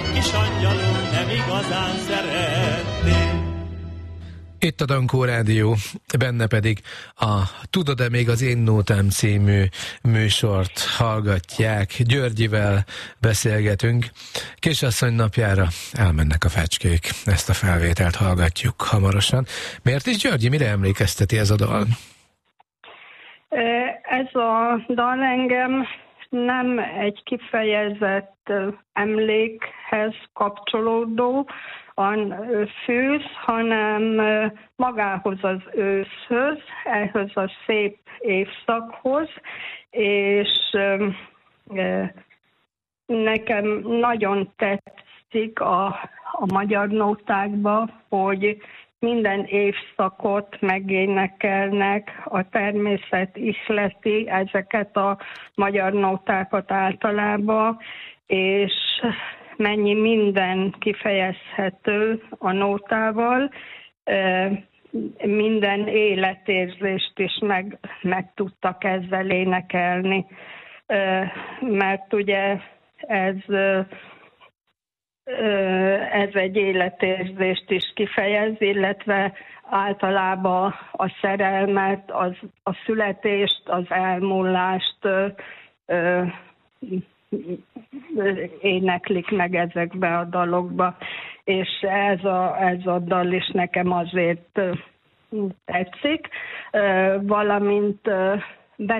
kis angyalom, nem igazán szeretnél. Itt a Dankó Rádió, benne pedig a Tudod-e még az én nótám című műsort hallgatják. Györgyivel beszélgetünk. Kisasszony napjára elmennek a fecskék. Ezt a felvételt hallgatjuk hamarosan. Miért is, Györgyi, mire emlékezteti ez a dal? Ez a dal engem nem egy kifejezett emlékhez kapcsolódó fűz, hanem magához az őszhöz, ehhez a szép évszakhoz, és nekem nagyon tetszik a magyar nótákban, hogy minden évszakot megénekelnek, a természet ihleti ezeket a magyar nótákat általában, és mennyi minden kifejezhető a nótával, minden életérzést is meg tudtak ezzel énekelni, mert ugye ez egy életérzést is kifejez, illetve általában a szerelmet, a születést, az elmúlást éneklik meg ezekbe a dalokba, és ez a dal is nekem azért tetszik, valamint